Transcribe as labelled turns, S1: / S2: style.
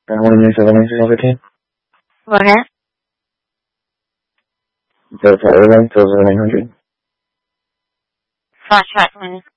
S1: Morning, 715.
S2: Go ahead.
S1: Delta Airlines, 900.
S2: Flash back, please.